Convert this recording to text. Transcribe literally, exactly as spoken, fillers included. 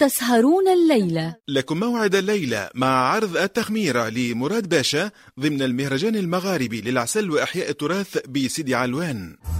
تسهرون الليلة. لكم موعد الليلة مع عرض التخميرة لمراد باشا ضمن المهرجان المغاربي للعسل وإحياء التراث بسيدي علوان.